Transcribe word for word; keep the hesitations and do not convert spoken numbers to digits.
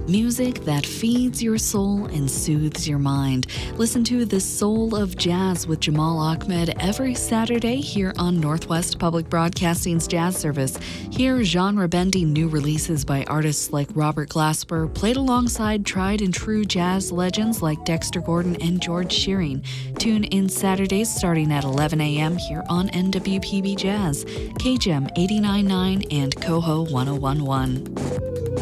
Music that feeds your soul and soothes your mind. Listen to The Soul of Jazz with Jamal Ahmed every Saturday here on Northwest Public Broadcasting's Jazz Service. Hear genre-bending new releases by artists like Robert Glasper, played alongside tried and true jazz legends like Dexter Gordon and George Shearing. Tune in Saturdays starting at eleven a.m. here on N W P B Jazz, K G E M eighty-nine point nine and Coho one oh one point one.